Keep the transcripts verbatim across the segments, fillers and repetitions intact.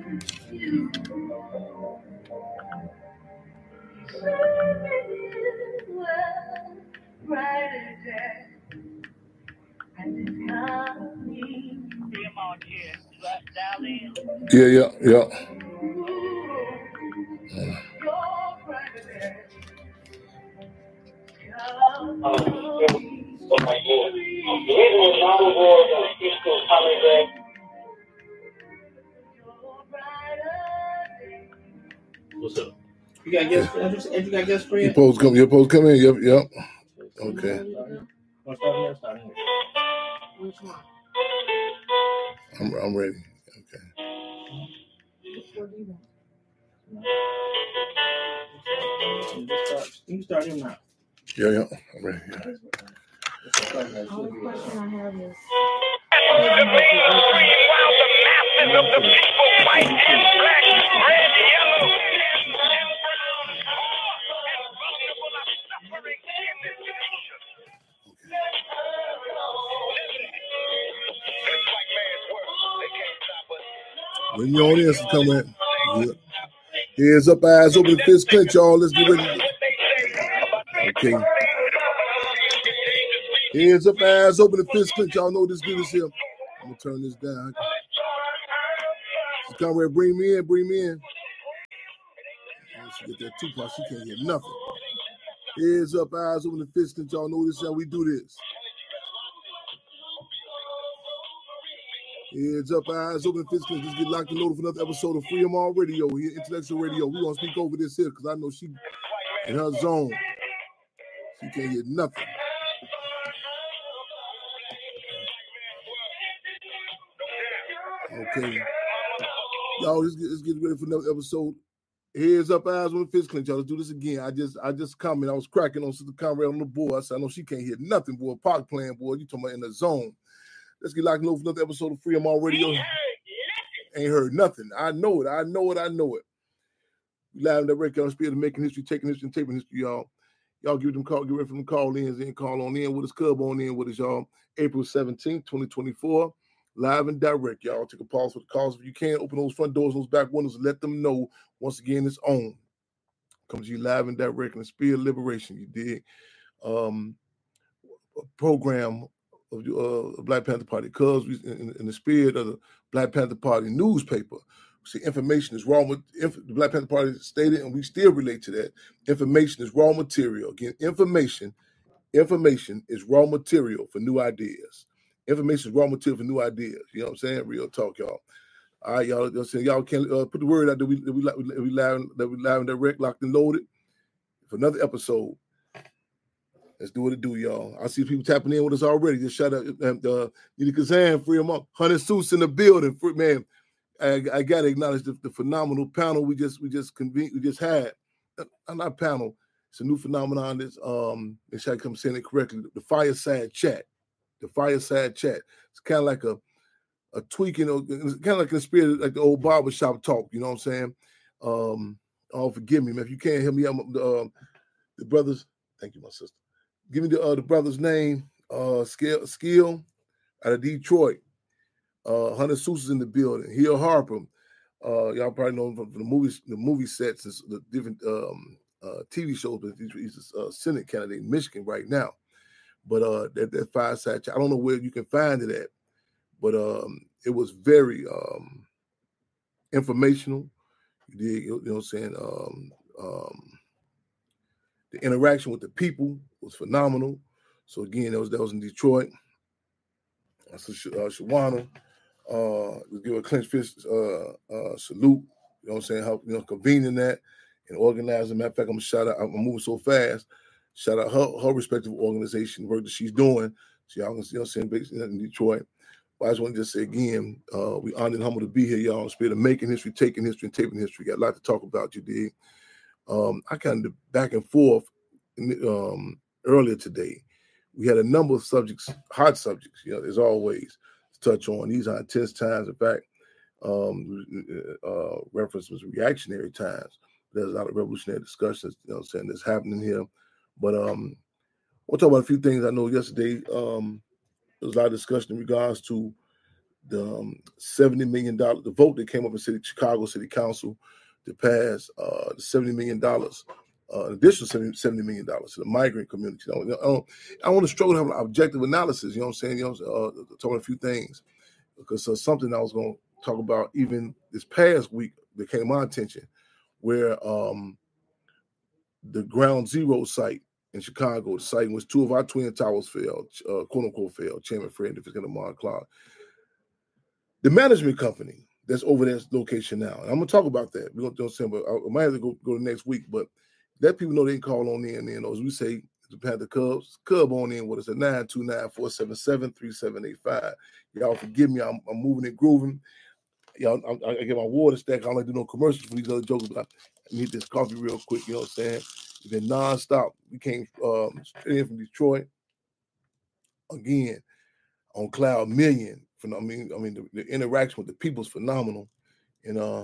You. Well, brighter day. And it's coming. Yeah, yeah, yeah. Your brighter day. Um, oh my God. The reason was Bible Wars on the East Coast coming back. What's up? You got guest friend? Andrew, Andrew got guest friend? Your post come, your post come in. Yep, yep. Okay. What's up here? Start here. Which one? I'm, I'm ready. Okay. What do you want? You can start him now. Yeah, yeah. I'm ready. Yeah. The only question I have is. The people scream while the masses of the people fight in black, red, yellow, and brown, poor and vulnerable are suffering in this nation. It's white man's work. They can't stop us. When your audience is coming, yeah. Heads up, eyes open, fist clench, y'all. Let's get ready. Okay. Heads up, eyes open, fist clench. Y'all know this good is here. I'm gonna turn this down. Conrad, bring me in, bring me in. Let's get that Tupac. She can't hear nothing. Heads up, eyes open, the fist clench. Y'all know this is how we do this. Heads up, eyes open, fist clench. Let's get locked and loaded for another episode of Freedom All Radio here, Intellectual Radio. We're gonna speak over this here because I know she in her zone. She can't hear nothing. Okay. Y'all, let's get, let's get ready for another episode. Heads up, eyes on the fist clench. Y'all, let's do this again. I just I just comment. I was cracking on Sister Conrad on the board. I said, I know she can't hear nothing, boy. Park playing, boy. You talking about in the zone. Let's get locked and loaded for another episode of Freedom All Radio. Ain't heard nothing. I know it. I know it. I know it. We live in that record on Spirit of Making History, Taking History, and Taping History, y'all. Y'all give them call, get ready for them call-ins and call on in with us, Cub on in with us, y'all. April seventeenth, twenty twenty-four. Live and direct, y'all. Take a pause for the calls. If you can, open those front doors, those back windows, and let them know once again it's on. Comes to you live and direct in the spirit of liberation. You did um, a program of the uh, Black Panther Party, because in, in the spirit of the Black Panther Party newspaper. See, information is raw. Inf- the Black Panther Party stated, and we still relate to that. Information is raw material. Again, information, information is raw material for new ideas. Information is raw material for new ideas. You know what I'm saying? Real talk, y'all. All right, y'all. Y'all, saying, y'all can uh, put the word out that we that we, that we live that we live and direct, locked and loaded for another episode. Let's do what it do, y'all. I see people tapping in with us already. Just shout out, uh, Nita Kazan, free them up. Hunter Seuss in the building, free, man. I, I gotta acknowledge the, the phenomenal panel we just we just convened we just had. Uh, not panel. It's a new phenomenon. That's um. Make sure I come saying it correctly. The fireside chat. The fireside chat. It's kind of like a a tweaking. It's kind of like a spirit, like the old barbershop talk. You know what I'm saying? Um. Oh, forgive me, man. If you can't hear me, I'm the uh, the brothers. Thank you, my sister. Give me the uh, the brother's name. Uh, Skill Skill out of Detroit. Uh, Hunter Seuss is in the building. Hill Harper. Uh, y'all probably know him from the movies, the movie sets, and the different um, uh, T V shows. But he's a uh, Senate candidate in Michigan right now. But uh, that, that fireside chat, I don't know where you can find it at, but um, it was very um, informational. You did, you know what I'm saying? Um, um, the interaction with the people was phenomenal. So again, that was that was in Detroit. That's uh, Shawana. Uh, give a clenched fist uh, uh, salute. You know what I'm saying? Help, you know, convening that and organizing. Matter of fact, I'm gonna shout out. I'm moving so fast. Shout out her her respective organization, work that she's doing. So y'all can see, you know, what I'm saying, based in Detroit. But I just want to just say again, uh, we honored and humbled to be here, y'all. In spirit of making history, taking history, and taping history. Got a lot to talk about, you dig? Um, I kind of back and forth um, earlier today. We had a number of subjects, hot subjects, you know, as always, to touch on. These are intense times. In fact, um, uh, reference was reactionary times. There's a lot of revolutionary discussions, you know what I'm saying, that's happening here. But um, we'll talk about a few things. I know yesterday um, there was a lot of discussion in regards to the um, seventy million dollars, the vote that came up in city, Chicago City Council to pass uh, the seventy million dollars, uh, an additional seventy million dollars to the migrant community. You know, I, don't, I want to struggle to have an objective analysis, you know what I'm saying? You know, uh, talking a few things, because uh, something I was going to talk about even this past week that came to my attention, where um, the Ground Zero site in Chicago, the site in which two of our twin towers failed, uh, quote unquote failed, Chairman Fred and Defense Mark Clark. The management company that's over that location now, and I'm going to talk about that. We're going to do something, but I might have to go, go to next week, but let people know they can call on in. You know, as we say, the Panther Cubs, Cub on in with us at nine two nine, four seven seven, three seven eight five. Y'all forgive me, I'm, I'm moving and grooving. Y'all, I, I get my water stack. I don't like to do no commercials for these other jokers, but I need this coffee real quick, you know what I'm saying? It's been nonstop. We came um, straight in from Detroit. Again, on Cloud Million. I mean, I mean, the, the interaction with the people is phenomenal. And uh,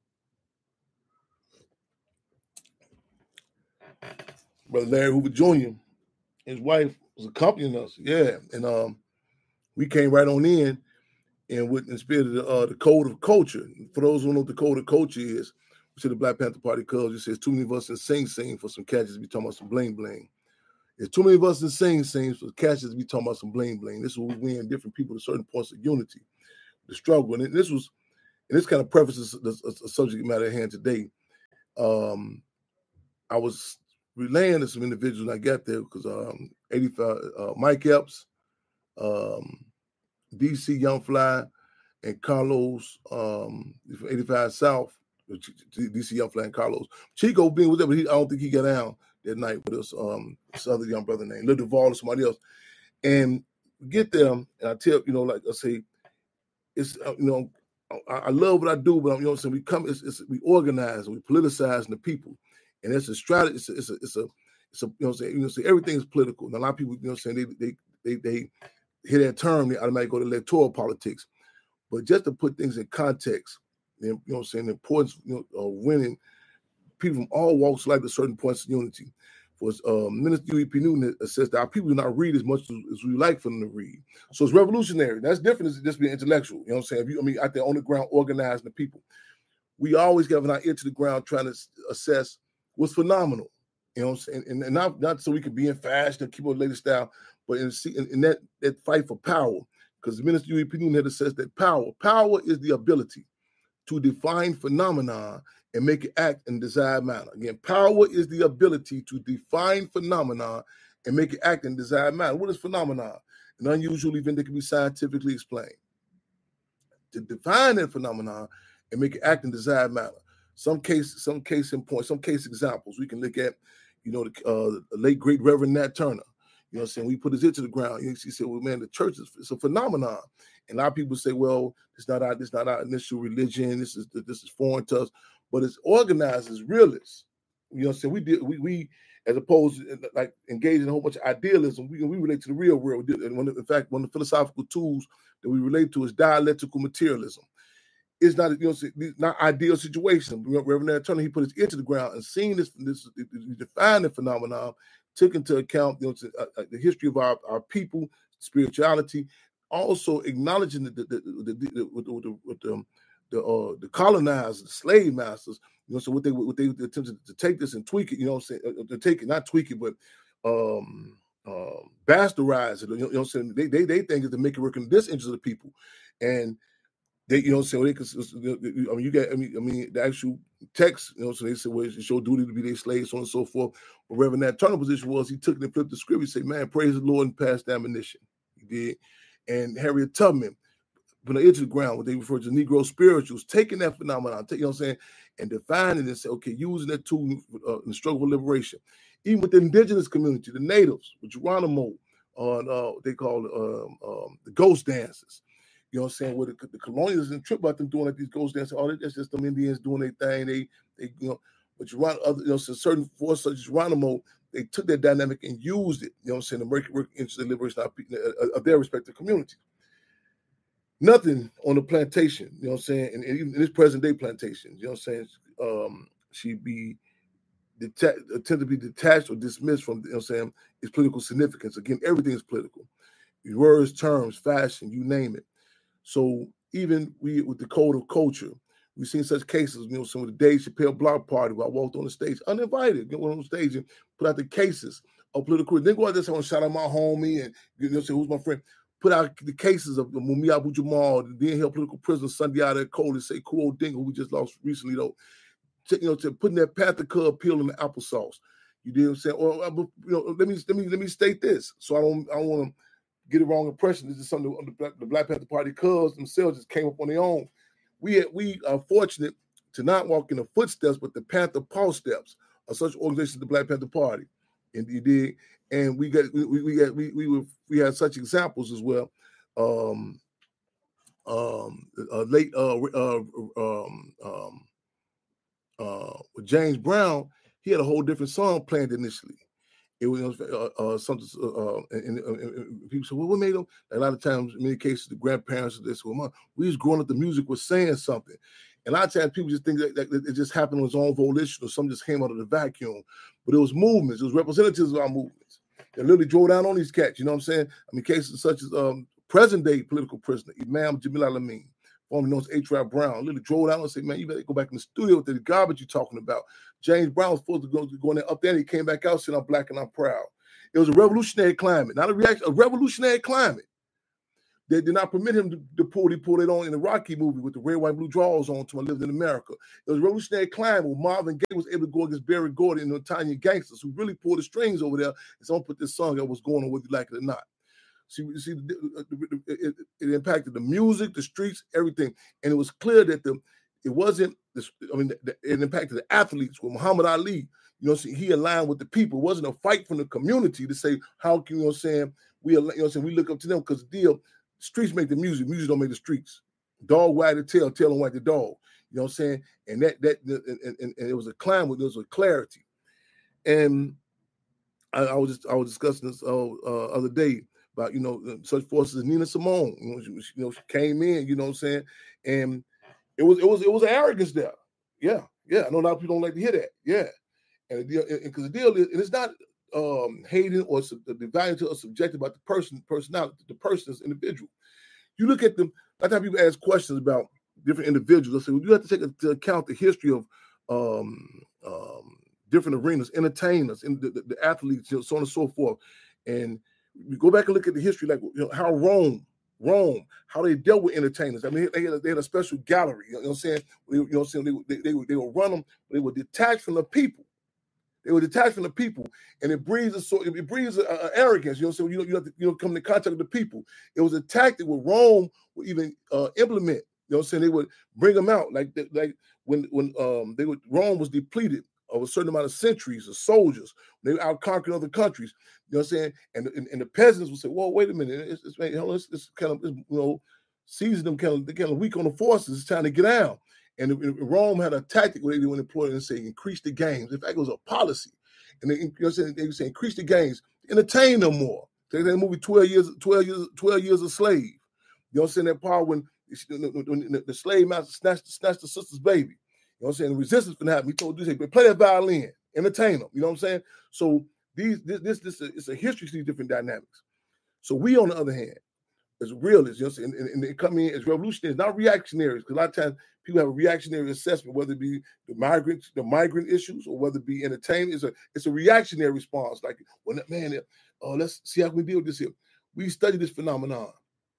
Brother Larry Hoover Junior, his wife was accompanying us. Yeah. And um, we came right on in and with in spirit of the, uh, the code of culture. For those who don't know what the code of culture is, we say the Black Panther Party Cubs, it says too many of us in Sing Sing for some catches to be talking about some bling bling. There's too many of us in Sing Sing for catches to be talking about some bling bling. This is where we win different people to certain points of unity, the struggle. And this was, and this kind of prefaces the, the subject matter at hand today. Um, I was relaying to some individuals when I got there because um, eighty-five, uh, Mike Epps, um, D C Young Fly, and Carlos um, from eighty-five South, D C Young Fly and Carlos. Chico being with them, but he, I don't think he got down that night with us. Um, this other young brother named Lil Duval or somebody else. And we get there, and I tell, you know, like I say, it's, uh, you know, I, I love what I do, but I'm, you know what I'm saying, we come, it's, it's, we organize and we politicize the people. And it's a strategy, it's a, it's a, it's a, it's a you know what I'm saying, you know, say everything is political. And a lot of people, you know what I'm saying, they, they, they, they hear that term, they automatically go to electoral politics. But just to put things in context, you know what I'm saying, the importance, you know, of winning, people from all walks of life at certain points of unity. For um, Minister U E P Newton says that our people do not read as much as, as we like for them to read. So it's revolutionary. That's different than just being intellectual. You know what I'm saying? If you, I mean, out there on the ground organizing the people. We always have our ear to the ground trying to assess what's phenomenal. You know what I'm saying? And, and not, not so we can be in fashion and keep on the latest style, but in, in, in that, that fight for power. Because the Minister U E P Newton had assessed that power, power is the ability to define phenomena and make it act in desired manner. Again, power is the ability to define phenomena and make it act in desired manner. What is phenomena? An unusual event that can be scientifically explained. To define that phenomena and make it act in desired manner. Some case, some case in point, some case examples we can look at. You know, the, uh, the late great Reverend Nat Turner. You know what I'm saying? We put his ear to the ground. He said, "Well, man, the church is it's a phenomenon." And a lot of people say, "Well, it's not our, it's not our initial religion. This is this is foreign to us." But it's organized as realists. You know what I'm saying? We did we we as opposed to like engaging in a whole bunch of idealism, we we relate to the real world. And one of, in fact, one of the philosophical tools that we relate to is dialectical materialism. It's not, you know, not ideal situation. Reverend Nat Turner, he put his ear to the ground and seeing this, this defined the phenomenon, took into account, you know, uh, the history of our, our people, spirituality, also acknowledging the the the, the, the, with the, with the the uh, the colonizers, the slave masters, you know, so what they what they attempted to take this and tweak it, you know what I'm saying, to take it, not tweak it, but um, uh, bastardize it, you know, you know what I'm saying, they, they they think is to make it work in this interest of the people, and they, you know, so they could, I mean, you got, I mean, I mean, the actual text, you know, so they said, well, it's your duty to be their slaves, so on and so forth. But Reverend Nat Turner's position was he took it and flipped the script. He said, man, praise the Lord and pass the ammunition. He did. And Harriet Tubman put it into the ground, what they refer to Negro spirituals, taking that phenomenon, you know what I'm saying, and defining it and say, okay, using that tool uh, in the struggle for liberation. Even with the indigenous community, the natives, with Geronimo, on uh, what they call um, um, the ghost dances. You know what I'm saying? Where the, the colonials didn't trip about them doing like these ghost dances. Oh, that's just them Indians doing their thing. They, they, you know, but Geronimo, other, you know, so certain forces such as Geronimo, they took that dynamic and used it. You know what I'm saying? To work, work into the liberation of, of their respective communities. Nothing on the plantation. You know what I'm saying? And, and even in this present day plantation, you know what I'm saying? Um, she'd be deta- attempt to be detached or dismissed from, you know what I'm saying, its political significance. Again, everything is political. Words, terms, fashion, you name it. So even we with the code of culture, we've seen such cases. You know, some of the Dave Chappelle block party where I walked on the stage uninvited, get on the stage and put out the cases of political. Then go out there and shout out my homie and you know say who's my friend. Put out the cases of Mumia Abu Jamal, the then held political prisoner Sundiata Cole, and say Kuo Dingo, who we just lost recently though. To, you know, to putting that Panther Cub peel in the applesauce. You know what I'm saying? Or you know, let me let me let me state this, so I don't I don't want to get a wrong impression. This is something the Black, the Black Panther Party cubs themselves just came up on their own. We we are fortunate to not walk in the footsteps, but the Panther Paw steps of such organizations, the Black Panther Party, and you did, and we got we we got we we were we had such examples as well. Um, um, uh, late uh, uh, um, um, uh, with James Brown, he had a whole different song planned initially. It was uh, uh, something, uh, and, and, and people say, well, what made them? A lot of times, in many cases, the grandparents of this, well, we was growing up, the music was saying something. And a lot of times, people just think that, that it just happened on its own volition or something just came out of the vacuum. But it was movements, it was representatives of our movements. They literally drove down on these cats, you know what I'm saying? I mean, cases such as um, present-day political prisoner, Imam Jamil Al-Amin, formerly known as H-Rap Brown, literally drove down and said, man, you better go back in the studio with the garbage you're talking about. James Brown was supposed to go, go in there up there, and he came back out saying, I'm black and I'm proud. It was a revolutionary climate, not a reaction, a revolutionary climate. They did not permit him to, to pull, he pulled it on in the Rocky movie with the red, white, blue drawers on to I Lived in America. It was a revolutionary climate where Marvin Gaye was able to go against Barry Gordy and the Italian gangsters who really pulled the strings over there and someone put this song that was going on whether you like it or not. See, see, it, it impacted the music, the streets, everything, and it was clear that the it wasn't. The, I mean, the, it impacted the athletes. With Muhammad Ali, you know, see, he aligned with the people. It wasn't a fight from the community to say how can you know, what I'm saying we, you know, what I'm saying we look up to them because the deal, streets make the music, music don't make the streets. Dog wag the tail, tail don't wag the dog. You know what I'm saying? And that that and, and, and it was a climate, there was a clarity. And I, I was just I was discussing this uh, uh, other day. About, you know, such forces as Nina Simone, you know, she, you know, she came in, you know what I'm saying? And it was, it was, it was an arrogance there. Yeah. Yeah. I know a lot of people don't like to hear that. Yeah. And the deal, because the deal is, and it's not um, hating or sub, the value to or subjective about the person, personality, the person as individual. You look at them, a lot of times people ask questions about different individuals. I say, well, you have to take into account the history of um, um, different arenas, entertainers, and the, the, the athletes, you know, so on and so forth. And we go back and look at the history, like you know, how Rome, Rome, how they dealt with entertainers. I mean, they had a, they had a special gallery. You know what I'm saying? You know what I'm saying? They, they, they, would, they would run them, but they were detached from the people. They were detached from the people, and it breeds a sort. It breeds a, a arrogance. You know what I'm saying? You know, you have to you know come into contact with the people. It was a tactic where Rome would even uh, implement. You know what I'm saying? They would bring them out like like when when um they would Rome was depleted of a certain amount of centuries of soldiers. They were out conquering other countries. You know what I'm saying? And, and, and the peasants would say, well, wait a minute. It's, it's, it's, it's kind of, it's, you know, season them kind of, they're kind of weak on the forces. It's time to get down. And Rome had a tactic where they would employ and say, increase the games. In fact, it was a policy. And they, you know what I'm saying? They would say, increase the games, entertain them more. They had a movie, twelve years, twelve years, twelve years a slave. You know what I'm saying? That part when, when the slave master snatched, snatched the sister's baby. You know what I'm saying? The resistance can happen. He told you, say, play that violin, entertain them. You know what I'm saying? So these, this, this, this, it's a history of these different dynamics. So we, on the other hand, as realists, you know what I'm saying? And, and they come in as revolutionaries, not reactionaries, because a lot of times people have a reactionary assessment, whether it be the migrant, the migrant issues, or whether it be entertainment. It's a, it's a reactionary response. Like, well, man, uh, let's see how we deal with this here. We study this phenomenon.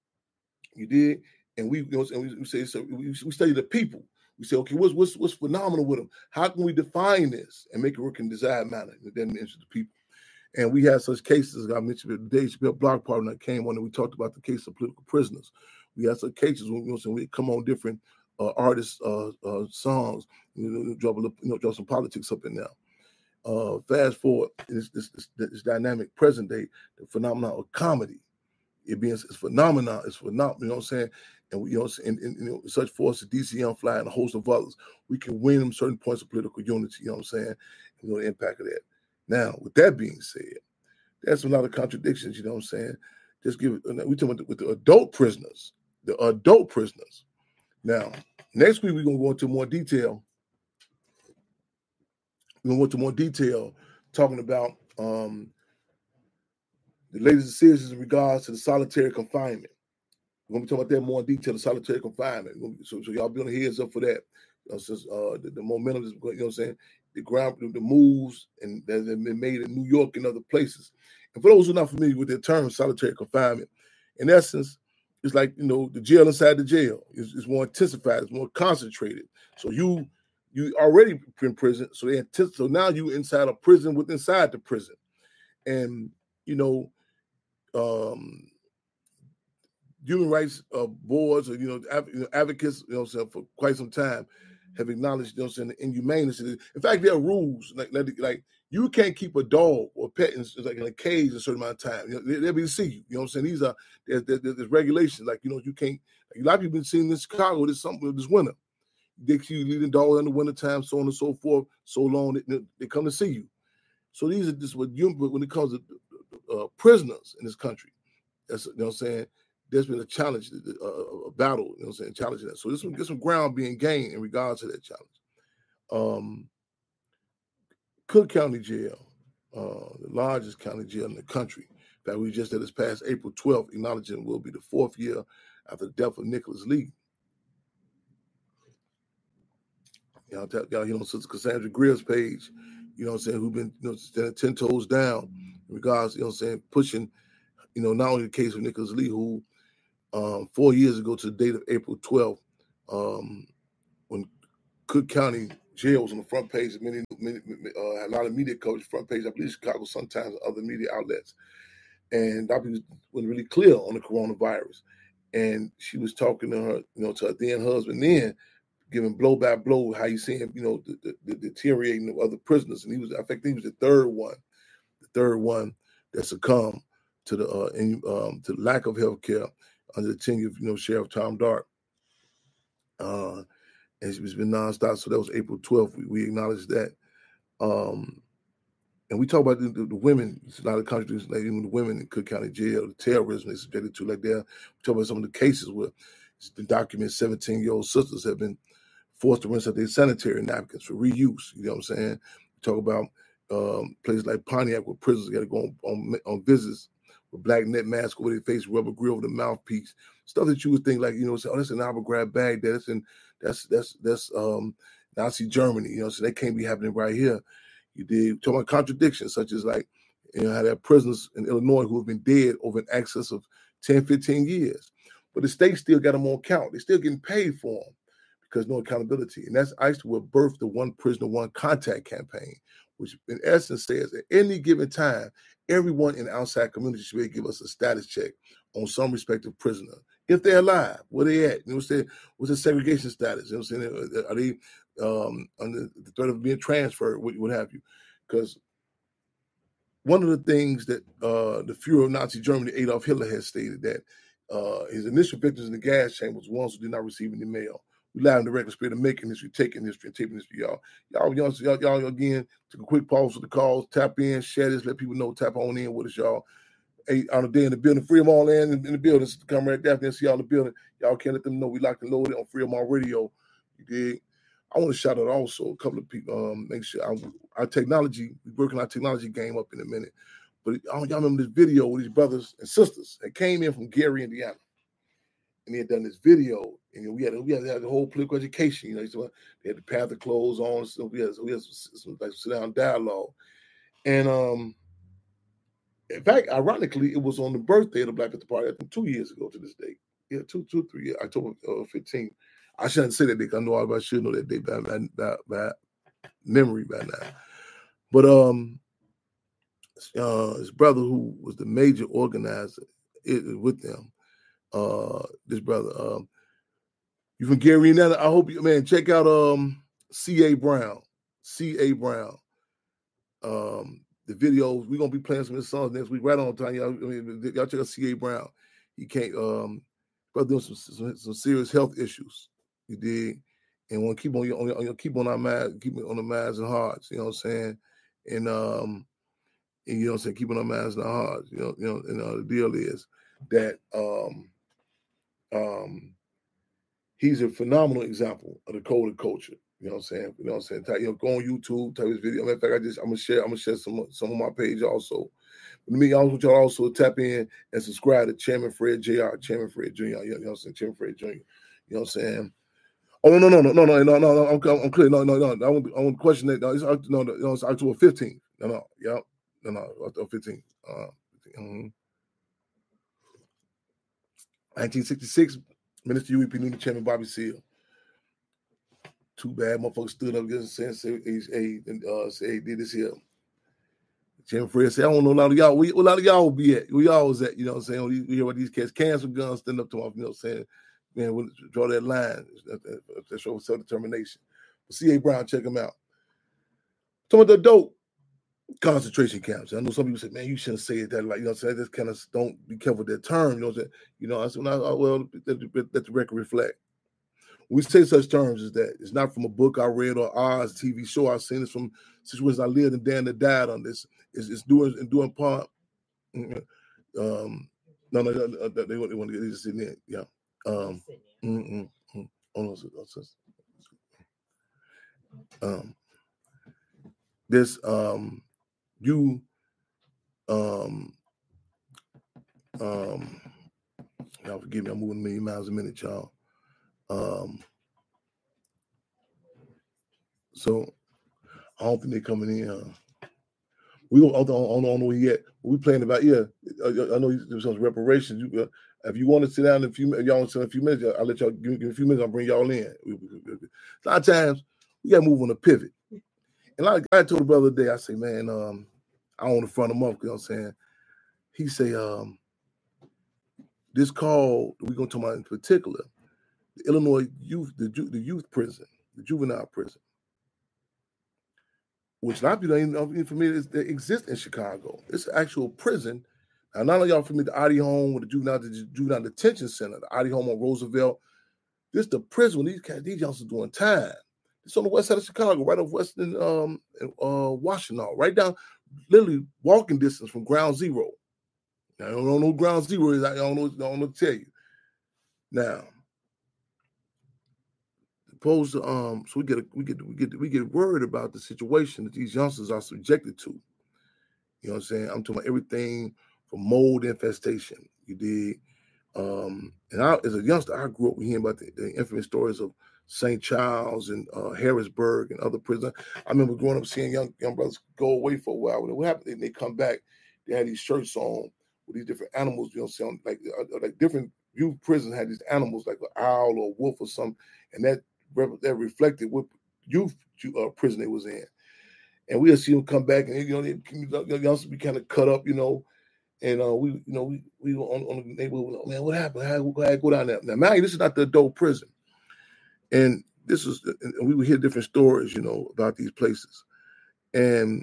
You did, and we, you know, and we, we say so. We, we study the people. We say, okay, what's what's what's phenomenal with them? How can we define this and make it work in desired manner? And then mention the people. And we had such cases, I mentioned the Dave Chappelle block party that came on, and we talked about the case of political prisoners. We had some cases when you know, so we come on different uh, artists' uh, uh, songs, you know, drop a little, you know, drop some politics up in there. Uh, fast forward, this, this, this, this dynamic present day, the phenomenon of comedy. It being it's phenomenon, it's phenomenal, you know what I'm saying? And we, you know, and, and you know, such forces, D C Young Fly and a host of others, we can win them certain points of political unity, you know what I'm saying? You know, the impact of that. Now, with that being said, there's a lot of contradictions, you know what I'm saying? Just give it, we're talking about the, with the adult prisoners, the adult prisoners. Now, next week, we're going to go into more detail. We're going to go into more detail talking about um, the latest decisions in regards to the solitary confinement. We're gonna be talking about that more in detail, the solitary confinement. So, so y'all be on the heads up for that. You know, since uh, the, the momentum is, you know what I'm saying, the ground, the moves, and that have been made in New York and other places. And for those who are not familiar with the term solitary confinement, in essence, it's like, you know, the jail inside the jail. It's, it's more intensified, it's more concentrated. So you you already in prison, so they anticipate, so now you inside a prison within inside the prison. And, you know, um, human rights uh, boards or, you know, av- you know, advocates, you know what I'm saying, for quite some time have acknowledged, you know what I'm saying, the inhumaneness of it. In fact, there are rules, like, like, like you can't keep a dog or pet in, like in a cage a certain amount of time. You know, they, they'll be to see you. You know what I'm saying? These are, there's, there's, there's regulations. Like, you know, you can't, like, a lot of people been seeing in Chicago this, something, this winter. They keep you leaving dogs in the wintertime, so on and so forth, so long, they, they come to see you. So these are just what you, when it comes to uh, prisoners in this country, that's, you know what I'm saying, there's been a challenge, a, a battle, you know what I'm saying, challenging that. So there's some, there's some ground being gained in regards to that challenge. Um, Cook County Jail, uh, the largest county jail in the country. In fact, we just did this past April twelfth, acknowledging will be the fourth year after the death of Nicholas Lee. Y'all, y'all hit on Sister Cassandra Greer's page, you know what I'm saying, who've been, you know, standing ten toes down in regards, you know what I'm saying, pushing, you know, not only the case of Nicholas Lee, who um, four years ago to the date of April twelfth, um, when Cook County Jail was on the front page of many, many uh, a lot of media coverage, front page, I believe Chicago sometimes, other media outlets. And Doctor wasn't really clear on the coronavirus. And she was talking to her, you know, to her then husband then, giving blow by blow how you see him, you know, the, the, the deteriorating of other prisoners. And he was, I think he was the third one, the third one that succumbed to the uh, in, um, to the lack of health care under the tenure of, you know, Sheriff Tom Dart. Uh, and it's been nonstop. So that was April twelfth. We, we acknowledged that. Um, and we talk about the, the, the women, it's a lot of countries, like even the women in Cook County Jail, the terrorism they're subjected to, like there. We talk about some of the cases where it's been documented seventeen-year-old sisters have been forced to rinse out their sanitary napkins for reuse. You know what I'm saying? We talk about um, places like Pontiac where prisoners got to go on, on, on visits with black net mask over their face, rubber grill over the mouthpiece, stuff that you would think like, you know, say, oh, that's an Abu Ghraib Baghdad, that's in, that's that's that's um, Nazi Germany. You know, so that can't be happening right here. You did talk about contradictions, such as like, you know, how there are prisoners in Illinois who have been dead over an excess of ten, fifteen years. But the state still got them on count. They're still getting paid for them because no accountability. And that's ICE will birth the One Prisoner, One Contact campaign, which in essence says at any given time, everyone in the outside community should be able to give us a status check on some respective prisoner. If they're alive, where they at? You know what I'm saying? What's their segregation status? You know what I'm saying? Are they um, under the threat of being transferred? What, what have you? Because one of the things that uh, the Fuhrer of Nazi Germany, Adolf Hitler, has stated that uh, his initial victims in the gas chamber was ones who did not receive any mail. We live in the regular spirit of making history, taking history, and taping history, y'all. Y'all, y'all, y'all, y'all again, took a quick pause for the calls, tap in, share this, let people know, tap on in with us, y'all. Hey, on the day in the building, Freedom All Land in, in the building. Comrade Daphne and see y'all in the building. Y'all can let them know we locked and loaded on Freedom All Radio. You dig? I want to shout out also a couple of people. Um, make sure our, our technology, we're working our technology game up in a minute. But y'all remember this video with these brothers and sisters that came in from Gary, Indiana, and they had done this video, and we had we had, had the whole political education. You know, so they had the path of clothes on, so we had, so we had some, some like sit down dialogue, and um. In fact, ironically, it was on the birthday of the Black Panther Party, I think two years ago to this date. Yeah, two, two, three years, October uh, fifteenth. I shouldn't say that date. I know I should know that date by, by, by, by memory by now. But um, uh, his brother, who was the major organizer it, with them, uh, this brother, um, you from Gary, Indiana? I hope you, man, check out um C A Brown, C A Brown. Um. The videos, we're gonna be playing some of his songs next week, right on time. Y'all, I mean, y'all check out C A Brown. He can't, um, brother, doing some, some some serious health issues. You did, and want to keep on your, on your keep on our minds, keep it on the minds and hearts. You know what I'm saying? And um, and you know what I'm saying, keep on our minds and our hearts. You know, you know, and uh, the deal is that um, um, he's a phenomenal example of the code of culture. You know what I'm saying? You know what I'm saying? Type, you know, go on YouTube, type this video. Matter of fact, I just I'm gonna share, I'm gonna share some some of my page also. Let me also y'all also tap in and subscribe to Chairman Fred J R, Chairman Fred Junior You know what I'm saying? Chairman Fred Junior You know what I'm saying? Oh no no no no no no no no I'm, I'm clear. No no no I won't, I won't question that. No, it's no no, no it's October fifteenth. No no yeah no no October fifteenth. Uh, mm-hmm. nineteen sixty-six, Minister U E P Newton Chairman Bobby Seale. Too bad motherfuckers stood up against and said, hey, uh, say, hey, did this here. Chairman Fred said, I don't know a lot of y'all. Where, where a lot of y'all be at? Where y'all was at? You know what I'm saying? We hear about these cats, cancer guns, stand up to them, you know what I'm saying? Man, we'll draw that line. That shows self-determination. But C A Brown, check him out. Some of the dope concentration camps. I know some people say, man, you shouldn't say it that like, you know what I'm saying? Just kind of don't be careful with that term, you know what I'm saying? You know, I said, well, well let, let the record reflect. We say such terms as that. It's not from a book I read or Oz T V show I've seen. It's from situations I lived and Dan that died on this. It's, it's doing and doing part. Um, no, no, no, they, they want to get this in there. Yeah. Um, mm, mm, mm. Oh, no, so, so, um, this um, you um, um, y'all forgive me. I'm moving a million miles a minute, y'all. Um, so I don't think they're coming in. Uh, we don't, I don't, I don't know yet. We playing about yeah. I know there's some reparations. You, uh, if you want to sit down in a few, if y'all want to sit in a few minutes, I'll let y'all give me, give me a few minutes. I'll bring y'all in. A lot of times we got to move on a pivot. And like I told the brother today, I say, man, um, I don't want to front him up. You know what I'm saying? He say, um, this call we're gonna talk about in particular, the Illinois youth, the, the youth prison, the juvenile prison, which a lot of people ain't even familiar is that exists in Chicago. It's an actual prison. Now, none of y'all familiar with the I D home or the juvenile, the juvenile detention center, the I D home on Roosevelt. This is the prison when these cats, these youngsters doing time. It's on the west side of Chicago, right off Western um, uh, Washington, right down, literally walking distance from Ground Zero. Now, I don't know what Ground Zero is. I don't know, I don't know to tell you. Now, opposed to um, so we get a, we get we get we get worried about the situation that these youngsters are subjected to. You know what I'm saying? I'm talking about everything from mold infestation. You did, um, and I, as a youngster, I grew up hearing about the, the infamous stories of Saint Charles and uh, Harrisburg and other prisons. I remember growing up seeing young young brothers go away for a while. What happened? And they come back. They had these shirts on with these different animals. You know, what I'm saying? Like uh, like different youth prisons had these animals like an owl or a wolf or something, and that that reflected what youth uh, prison they was in. And we'll see them come back, and you know, they youngsters be kind of cut up, you know. And uh, we, you know, we we were on, on the neighborhood. Man, what happened? How, how go down there? Now, man, this is not the adult prison. And this is, and we would hear different stories, you know, about these places. And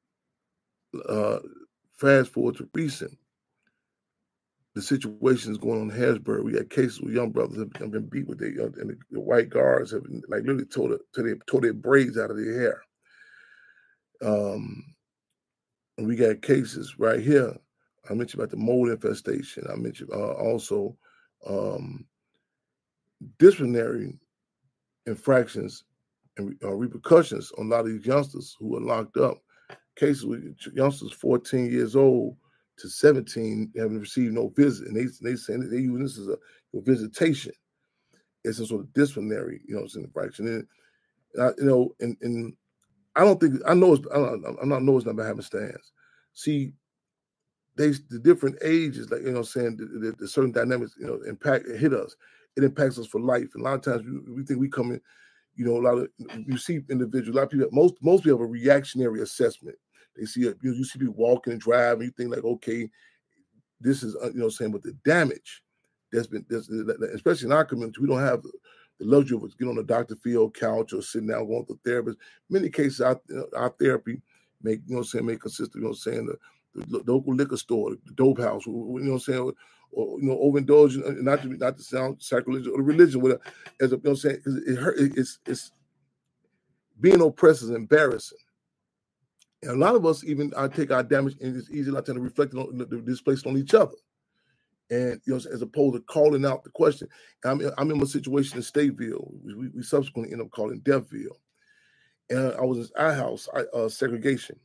uh, fast forward to recent, the situations going on in Harrisburg. We got cases where young brothers have, have been beat with their, uh, and the, the white guards have been, like literally tore, the, tore, their, tore their braids out of their hair. Um, and we got cases right here. I mentioned about the mold infestation. I mentioned uh, also um, disciplinary infractions and uh, repercussions on a lot of these youngsters who are locked up. Cases with youngsters fourteen years old to seventeen having received no visit, and they they saying that they use this as a, a visitation. It's a sort of disciplinary, you know, it's an infraction. And I, you know, and and I don't think I know it's I don't, I'm not know it's not about having stands. See, they the different ages, like you know, saying the, the, the certain dynamics, you know, impact hit us. It impacts us for life. And a lot of times we, we think we come in, you know, a lot of you see individuals, a lot of people, most most people have a reactionary assessment. They see a, you know, you see people walking and driving, you think like, okay, this is you know saying, but the damage that's been, that's, especially in our community, we don't have the, the luxury of getting on a Doctor Phil couch or sitting down going to a therapist. In many cases, our, you know, our therapy make you know saying may consist of you know saying the the local liquor store, the dope house, you know what I'm saying, or, you know, overindulging, not to not to sound sacrilegious, or religion, with a, as a, you know what I'm saying, because it hurt, it's, it's being oppressed is embarrassing. And a lot of us even I take our damage, and it's easy a lot of time to reflect on, displaced on each other. And you know, as opposed to calling out the question. I'm I'm in a situation in Stateville. We, we subsequently end up calling Deathville. And I was in our house, I, uh, segregation.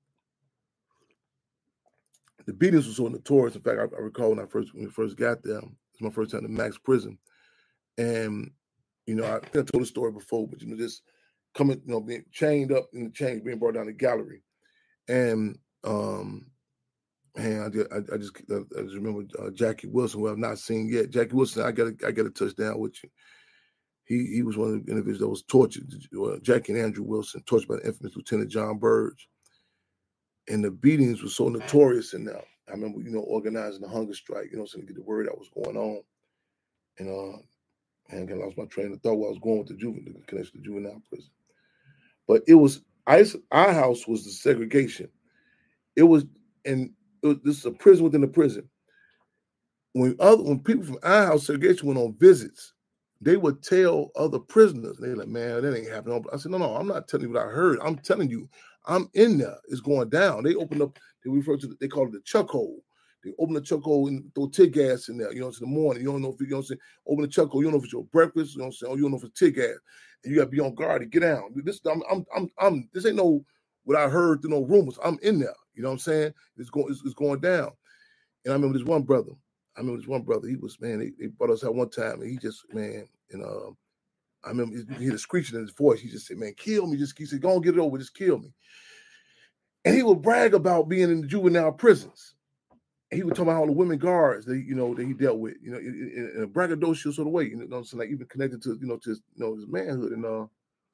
The beatings were so notorious. In fact, I, I recall when I first when we first got there, it was my first time in Max Prison. And, you know, I think I told the story before, but, you know, just coming, you know, being chained up in the chains, being brought down the gallery. And, um, man, I just, I, I just, I just remember uh, Jackie Wilson, who I've not seen yet. Jackie Wilson, I got to, I got to touch down with you. He he was one of the individuals that was tortured. Uh, Jackie and Andrew Wilson, tortured by the infamous Lieutenant John Burge. And the beatings were so notorious in there. I remember, you know, organizing the hunger strike, you know, so to get the word that was going on. And, uh, man, I lost my train of thought where I was going with the juvenile, the connection to juvenile prison. But it was, I, our house was the segregation. It was, and it was, this is a prison within a prison. When other, when people from our house segregation went on visits, they would tell other prisoners, and they're like, man, that ain't happening. I said, no, no, I'm not telling you what I heard. I'm telling you, I'm in there. It's going down. They opened up, they refer to, they call it the chuck hole. They open the chuck hole and throw tear gas in there, you know, it's in the morning. You don't know if you, you know what I'm saying, open the chuck hole, you don't know if it's your breakfast, you know what I'm saying, or you don't know if it's tear gas. And you got to be on guard to get down. This, I'm, I'm, I'm, I'm, this ain't no, what I heard through no rumors. I'm in there, you know what I'm saying? It's going, it's, it's going down. And I remember this one brother, I remember this one brother, he was, man, they, they brought us out one time, and he just, man, and uh, I remember you could hear the screeching in his voice. He just said, man, kill me. Just, he said, go and get it over, just kill me. And he would brag about being in the juvenile prisons. And he would talk about all the women guards that, you know, that he dealt with, you know, in, in a braggadocious sort of way, you know what I'm saying, like even connected to, you know, to his, you know, his manhood. And uh,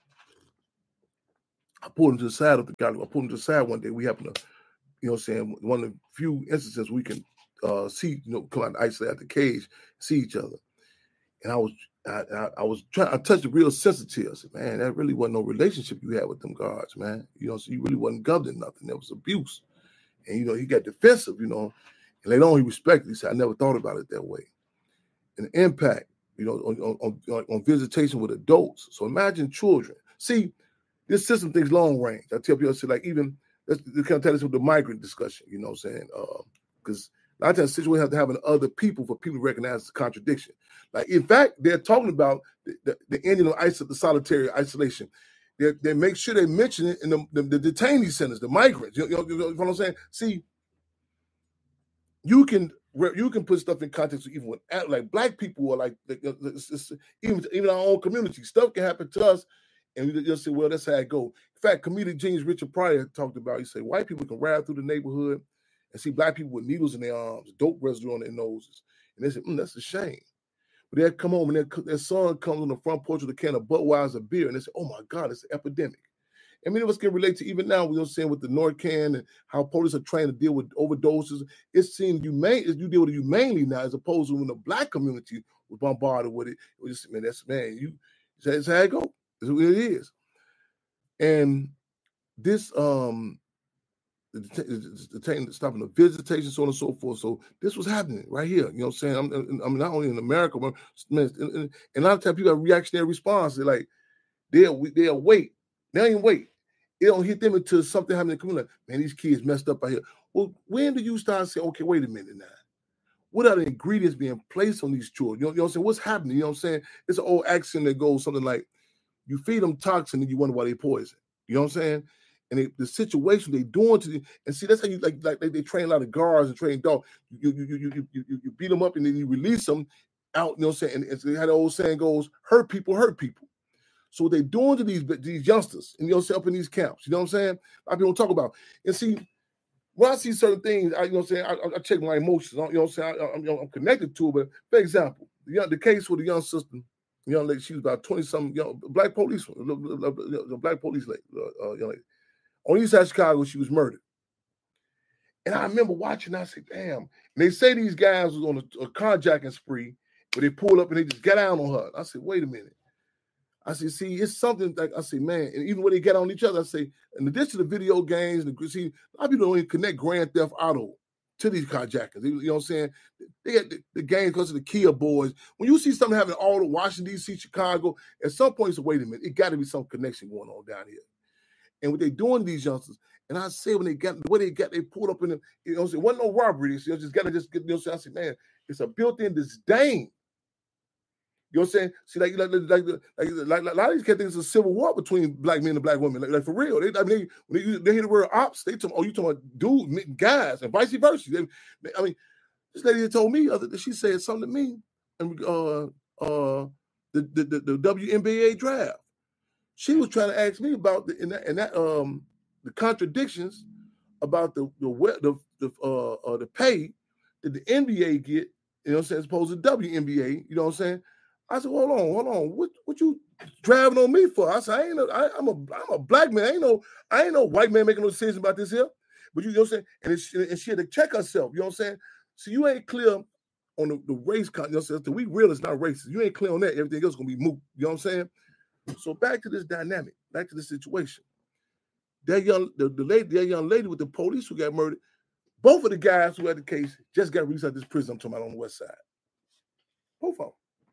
I pulled him to the side of the guy. I pulled him to the side one day. We happened to, you know what I'm saying, one of the few instances we can uh, see, you know, come out and isolate out the cage, see each other. And I was, I, I, I was trying, I touched the real sensitive. I said, man, that really wasn't no relationship you had with them guards, man. You know, so you really wasn't governing nothing. There was abuse. And, you know, he got defensive, you know, and later on he respected. He said, I never thought about it that way. And the impact, you know, on, on, on, on visitation with adults. So imagine children. See, this system thinks long range. I tell people, I say, like, even, let's kind of tell this with the migrant discussion, you know what I'm saying? Because uh, a lot of times situations have to happen to other people for people to recognize the contradiction. Like, in fact, they're talking about the, the, the ending of iso- the solitary isolation. They, they make sure they mention it in the, the, the detainee centers, the migrants. You know, you know what I'm saying? See, you can you can put stuff in context even with like black people or like it's, it's, even even our own community. Stuff can happen to us, and you just say, well, that's how it go. In fact, comedic genius Richard Pryor talked about. He said white people can ride through the neighborhood and see black people with needles in their arms, dope residue on their noses, and they said, mm, that's a shame. But they'll come home and their, their son comes on the front porch with a can of Budweiser beer, and they say, oh my God, it's an epidemic. And many of us can relate to even now, we're saying with the Narcan and how police are trying to deal with overdoses. It seems humane, you deal with it humanely now, as opposed to when the black community was bombarded with it. It was just, man, that's, man, you, that's how it goes. That's what it is. And this, um, the, the, the, stopping the visitation, so on and so forth. So this was happening right here. You know what I'm saying? I'm, I mean, not only in America, but man, and, and a lot of times people have reactionary response. They're like, they'll, they'll wait. They don't even wait. It don't hit them until something happens in the community. Like, man, these kids messed up out here. Well, when do you start saying, okay, wait a minute now? What are the ingredients being placed on these children? You know, you know what I'm saying? What's happening? You know what I'm saying? It's an old axiom that goes something like, you feed them toxin and you wonder why they poison. You know what I'm saying? And they, the situation they doing to the, and see, that's how you, like, like they, they train a lot of guards and train dogs. You, you, you, you, you, you, you beat them up and then you release them out, you know what I'm saying? And, and so how the old saying goes, hurt people, hurt people. So what they're doing to these, these youngsters, and you know, up in these camps, you know what I'm saying? A lot of people don't talk about. And see, when I see certain things, I, you know what I'm saying, I, I check my emotions, you know what I'm saying? I, I'm, you know, I'm connected to it. But for example, the, young, the case with the young sister, young lady, she was about twenty-something, young, black police, the black police lady, uh, young lady. On the east side of Chicago, she was murdered. And I remember watching, I said, damn. And they say these guys was on a, a carjacking spree, but they pulled up and they just got down on her. I said, wait a minute. I say, see, it's something like, I say, man, and even when they get on each other, I say, in addition to the video games, the, see, a lot of people don't even connect Grand Theft Auto to these carjackers. You know what I'm saying? They got the, the game because of the Kia boys. When you see something happening all over Washington, D C, Chicago, at some point, you say, wait a minute, it got to be some connection going on down here. And what they doing to these youngsters, and I say when they got, the way they got, they pulled up in the, you know, it wasn't no robbery. They just got to just get, you know, I said, man, It's a built-in disdain. You know what I'm saying? See, like, like, like, like, like, like a lot of these kids think it's a civil war between black men and black women. Like, like for real. They, I mean, they, when they, they hear the word ops, they talk, oh, you talking about dude, guys, and vice versa. They, they, I mean, this lady told me other she said something to me, and uh, uh, the, the the the W N B A draft. She was trying to ask me about the and that, and that um the contradictions about the the the the uh, uh the pay that the N B A get. You know what I'm saying? As opposed to W N B A. You know what I'm saying? I said, hold on, hold on. What what you driving on me for? I said, I ain't no, I, I'm a I'm a black man. I ain't no I ain't no white man making no decision about this here. But you, you know what I'm saying? And, it's, and she had to check herself. You know what I'm saying? So you ain't clear on the, the race. You know what I'm saying? We real it's not racist. You ain't clear on that. Everything else is gonna be moot. You know what I'm saying? So back to this dynamic. Back to the situation. That young the, the lady, that young lady with the police who got murdered. Both of the guys who had the case just got released out this prison. I'm talking about on the west side. Both of them.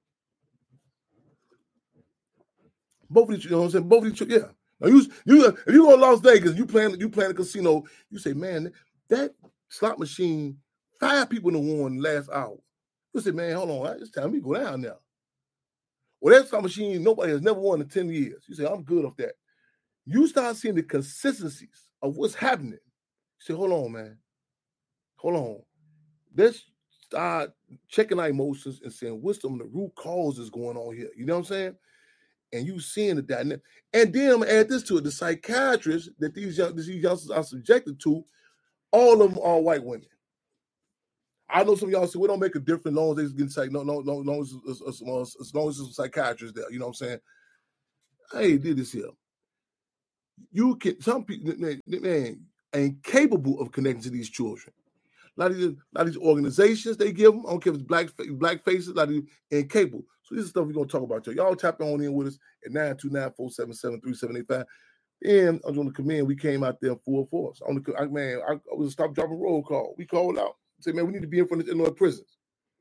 Both of these, you know what I'm saying? Both of these, yeah. Now you, you, if you go to Las Vegas, you plan, you plan a casino. You say, man, that slot machine, five people in the won last hour. You say, man, hold on, it's time we go down now. Well, that slot machine, nobody has never won in ten years. You say, I'm good off that. You start seeing the consistencies of what's happening. You say, hold on, man, hold on. Let's start checking our emotions and saying, what's some of the root causes going on here? You know what I'm saying? And you seeing the dynamic. And then I'm gonna add this to it: the psychiatrists that these young, these youngsters are subjected to, all of them are white women. I know some of y'all say, we don't make a difference as long as they get psych. No, no, no, no, as, as, as, as long as there's some psychiatrists there. You know what I'm saying? Hey, did this here. You can some people, man, man, ain't capable of connecting to these children. A lot of these, a lot of these organizations they give them, I don't care if it's black black faces, a lot of these incapable. So this is stuff we're gonna talk about. Y'all, y'all tap on in with us at nine two nine, four seven seven, three seven eight five. And I was on the command, we came out there full force. On the I, man, I, I was stop dropping roll call. We called out, say, man, we need to be in front of the Illinois prisons.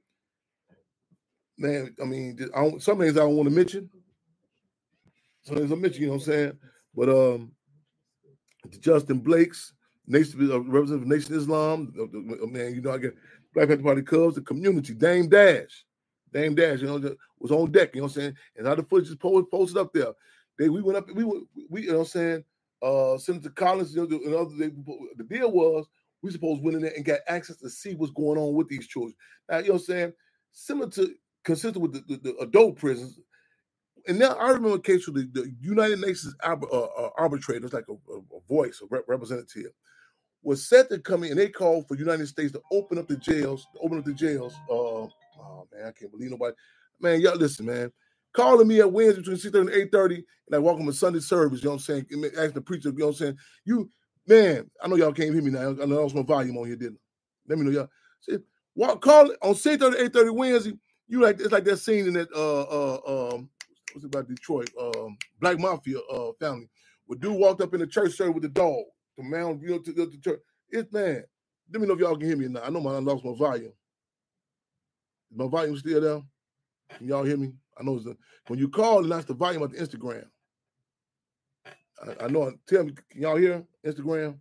Man, I mean, I don't, some things I don't want to mention. Some things I mention, you know what I'm saying? But um, Justin Blake's Nation, uh, representative of Nation Islam, uh, man, you know, I get Black Panther Party Cubs, the community, Dame Dash, Dame Dash, you know, was on deck, you know what I'm saying? And how the footage is posted, posted up there. They, we went up, we were, we, you know what I'm saying? Uh, Senator Collins, you know, and other, they, the deal was we supposed to went in there and got access to see what's going on with these children. Now, you know what I'm saying? Similar to, consistent with the, the, the adult prisons. And now I remember a case with the, the United Nations arbit, uh, uh, arbitrators, like a, a, a voice, a rep- representative, was set to come in, and they called for the United States to open up the jails, to open up the jails. Uh, oh, man, I can't believe nobody. Man, y'all listen, man. Calling me at Wednesday between six thirty and eight thirty, and I walk on a Sunday service, you know what I'm saying? Asking the preacher, you know what I'm saying? You, man, I know y'all can't hear me now. I know I was no volume on here, didn't I? Let me know, y'all. See, walk, call it on six thirty, eight thirty Wednesday. You like, it's like that scene in that, uh, uh, um, what's it about Detroit? Um, Black Mafia uh, family. Where dude walked up in the church service with the dog. To Mount, you know, to, to, to church. It's man. Let me know if y'all can hear me now. I know my, I lost my volume. Is my volume still there? Can y'all hear me? I know it's the, when you call, and that's the volume of the Instagram. I, I know. Tell me, can y'all hear Instagram?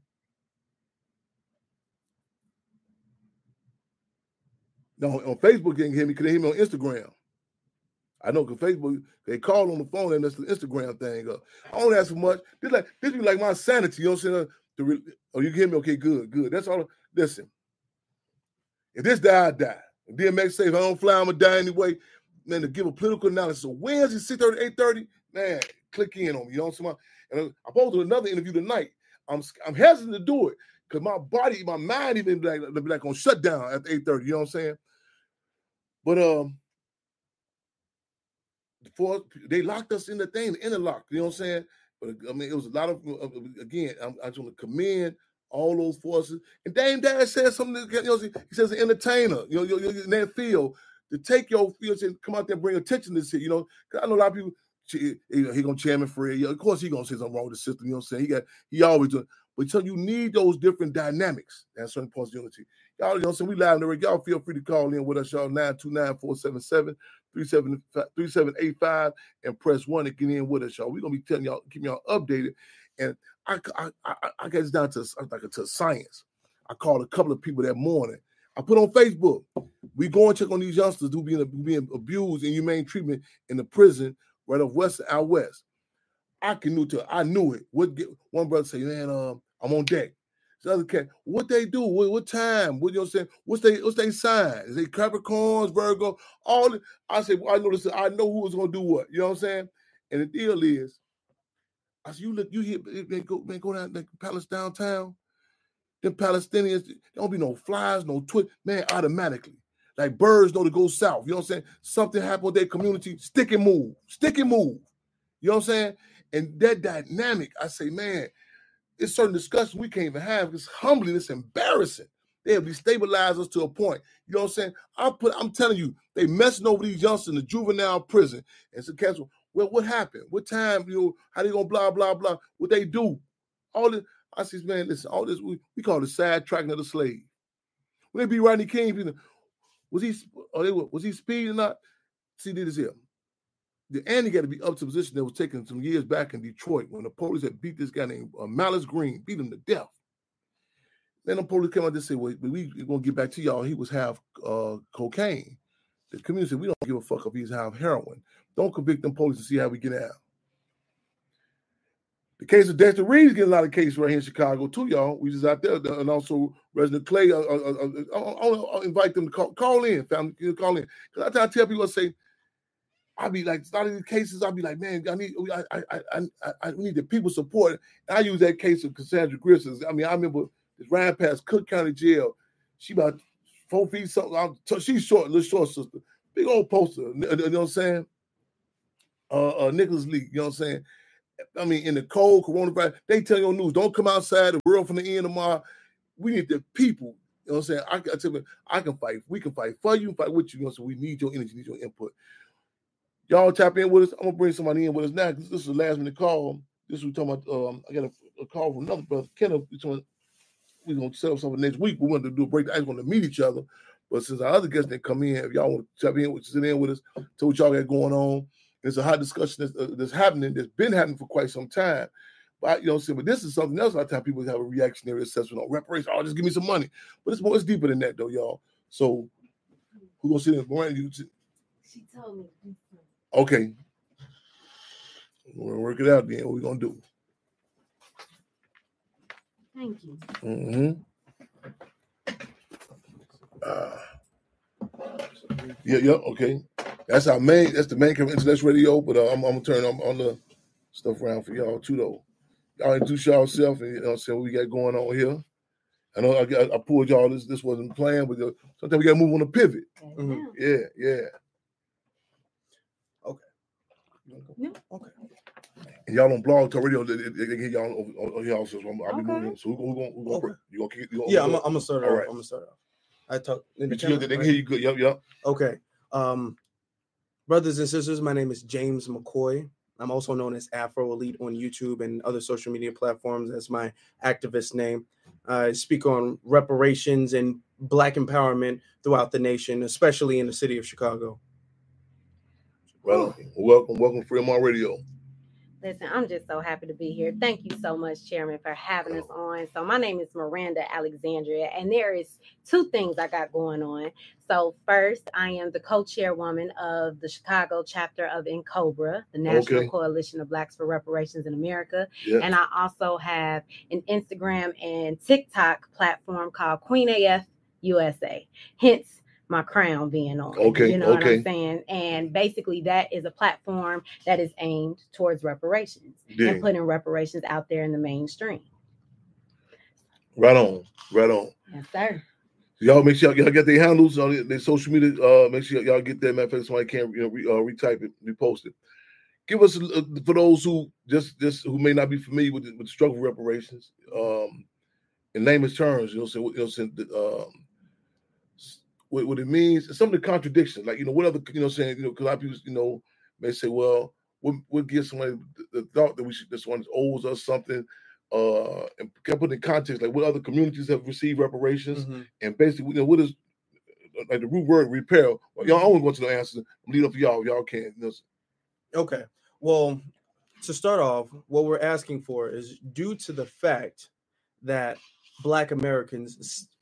No, on Facebook they can hear me. Can they hear me on Instagram? I know because Facebook, they call on the phone and that's the Instagram thing up. I don't ask for much. This like this be like my sanity. You know what I'm saying? To re- oh, you can hear me? Okay, good, good. That's all. Listen, if this die, I die. If D M X say if I don't fly, I'm gonna die anyway. Man, to give a political analysis. So Wednesday, six thirty, eight thirty, man, click in on me. You know what I'm saying? And I posted another interview tonight. I'm I'm hesitant to do it because my body, my mind even be like, be like on shutdown at eight thirty. You know what I'm saying? But um. Before they locked us in the thing, the interlock, you know what I'm saying? But I mean, it was a lot of, again, I'm, I just want to commend all those forces. And Dame Dash said something, you know, he says an entertainer, you know, you're, you're in that field, to take your field and come out there and bring attention to this shit, you know? Because I know a lot of people, he, he gonna chairman Fred, yeah, of course he gonna say something wrong with the system, you know what I'm saying? He got, he always doing, but so you need those different dynamics at certain points of unity. Y'all, you know what I'm saying? We live in the rig. Y'all feel free to call in with us, y'all, nine two nine, four seven seven, three seven eight five and press one to get in with us, y'all. We're going to be telling y'all, keeping y'all updated. And I, I, I, I get this down to, like, to science. I called a couple of people that morning. I put on Facebook. We go and check on these youngsters who being being abused and humane treatment in the prison right off West out West. I can knew to I knew it. What get one brother say, man, um, I'm on deck. The other cat, what they do? What, what time? What you know what I'm saying? What's they what's they sign? Is they Capricorns, Virgo? All the, I said, well, I know this. I know who was gonna do what. You know what I'm saying? And the deal is, I said, you look, you hear they go, man, go down the palace downtown. Them Palestinians, there don't be no flies, no twit, man, automatically. Like birds know to go south. You know what I'm saying? Something happened with their community, stick and move, stick and move. You know what I'm saying? And that dynamic, I say, man, it's certain discussions we can't even have. It's humbling, it's embarrassing. They'll destabilize us to a point. You know what I'm saying? I put, I'm telling you, they messing over these youngsters in the juvenile prison. And so, Castle, well, what happened? What time? You know, how they gonna blah blah blah? What they do? All this. I said, man, listen, all this we, we call it sidetracking of the slave. When they be Rodney King, you know, was he? Or they was he speeding or not? See, this here. The Andy got to be up to a position that was taken some years back in Detroit when the police had beat this guy named uh, Malice Green, beat him to death. Then the police came out and said, well, we, we're going to get back to y'all. He was half uh, cocaine. The community said, we don't give a fuck if he's half heroin. Don't convict them police and see how we get out. The case of Dexter Reed's getting a lot of cases right here in Chicago too, y'all. We just out there. And also Resident Clay, uh, uh, uh, I'll, I'll invite them to call, call in, family, call in. Because I tell people, I say, I'll be like, starting these cases, I'll be like, man, I need I I I I, I need the people support. And I use that case of Cassandra Grissom. I mean, I remember this ran past Cook County Jail. She about four feet something. She's short, little short sister. Big old poster, you know what I'm saying? Uh, uh Nicholas Lee, you know what I'm saying? I mean, in the cold coronavirus, they tell you on news, don't come outside, the world from the end tomorrow. We need the people, you know what I'm saying? I, I tell you, I can fight. We can fight for you, fight with you, you know, so we need your energy, need your input. Y'all tap in with us. I'm gonna bring somebody in with us now because this is the last minute call. This is we talking about. Um, I got a, a call from another brother, Kenneth. We're gonna set up something next week. We wanted to do a break. I just want to meet each other, but since our other guests didn't come in, if y'all want to tap in, sit in with us, tell what y'all got going on. There's a hot discussion that's, uh, that's happening. That's been happening for quite some time. But you know, what I'm saying, but this is something else. A lot of times people have a reactionary assessment on reparations. Oh, just give me some money. But it's more, it's deeper than that, though, y'all. So who gonna sit in? Miranda, you. T- She told me. Okay. We're gonna work it out then. What we gonna do? Thank you. Mm-hmm. Uh, yeah, yeah, okay. That's our main. That's the main Internet Radio. But uh, I'm, I'm gonna turn on, on the stuff around for y'all too, though. Y'all introduce yourself and you know what I'm saying what we got going on here. I know I, I pulled y'all. This this wasn't planned, but uh, sometimes we gotta move on the pivot. Mm-hmm. Yeah, yeah. Okay. No. Okay. And y'all on Blog Talk Radio, they, they, they get y'all on, on y'all. So I'm, I'll be Okay. moving. So we're gonna, we're gonna, Okay. you gonna kick it? You gonna, Yeah, I'm gonna start it All off. right. I'm gonna start it off. I talk in the But you, camera, they can right? hear you good. Yep, yep. Okay. Um, brothers and sisters, my name is James McCoy. I'm also known as Afro Elite on YouTube and other social media platforms as my activist name. I speak on reparations and Black empowerment throughout the nation, especially in the city of Chicago. Well, welcome, welcome to Fremont Radio. Listen, I'm just so happy to be here. Thank you so much, Chairman, for having us on. So my name is Miranda Alexandria, and there is two things I got going on. So first, I am the co-chairwoman of the Chicago chapter of NCOBRA, the National Okay. Coalition of Blacks for Reparations in America. Yeah. And I also have an Instagram and TikTok platform called Queen A F U S A. Hence, my crown being on. Okay, You know what okay. I'm saying? And basically that is a platform that is aimed towards reparations Yeah. and putting reparations out there in the mainstream. Right on, right on. Yes, sir. Y'all make sure y'all get their handles on their, their social media. Uh, make sure y'all get that. Matter of fact, somebody can you know, re, uh, retype it, repost it. Give us a, for those who just just who may not be familiar with the, with the struggle for reparations. Um, in layman's terms, you know, so you know, so, um, what, what it means, some of the contradictions, like you know, what other you know, saying you know, because a lot of people you know may say, well, what what gives somebody the, the thought that we should this one owes us something. Uh, and can put in context like what other communities have received reparations, Mm-hmm. and basically, you know, what is like the root word repair. Well, y'all always want to know answers. I'm leading up for y'all. If y'all can. You know. Okay. Well, to start off, what we're asking for is due to the fact that Black Americans